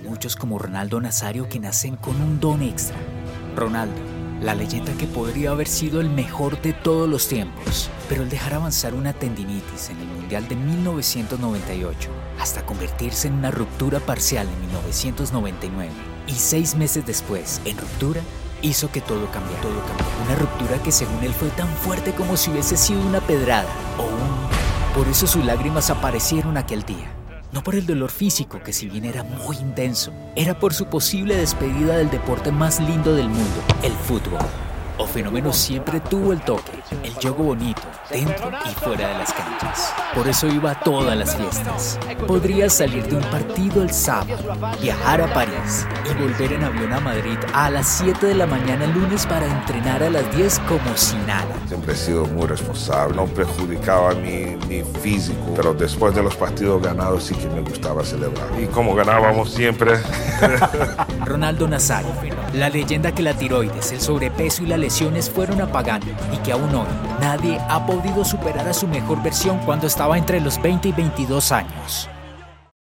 muchos como Ronaldo Nazario que nacen con un don extra. Ronaldo, la leyenda que podría haber sido el mejor de todos los tiempos, pero al dejar avanzar una tendinitis en el Mundial de 1998, hasta convertirse en una ruptura parcial en 1999, y 6 meses después, en ruptura, hizo que todo cambiara. Una ruptura que según él fue tan fuerte como si hubiese sido una pedrada o Por eso sus lágrimas aparecieron aquel día. No por el dolor físico, que si bien era muy intenso, era por su posible despedida del deporte más lindo del mundo, el fútbol. O Fenómeno siempre tuvo el toque, el juego bonito, dentro y fuera de las canchas. Por eso iba a todas las fiestas. Podría salir de un partido el sábado, viajar a París y volver en avión a Madrid a las 7 de la mañana el lunes para entrenar a las 10 como si nada. Siempre he sido muy responsable, no perjudicaba mi físico, pero después de los partidos ganados sí que me gustaba celebrar. Y como ganábamos siempre... Ronaldo Nazario, la leyenda que la tiroides, el sobrepeso y las lesiones fueron apagando y que aún hoy nadie ha podido superar a su mejor versión cuando estaba entre los 20 y 22 años.